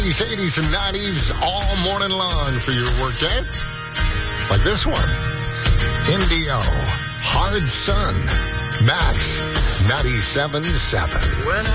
80s and 90s all morning long for your workday. Like this one. Indio, Hard Sun, Max 97.7.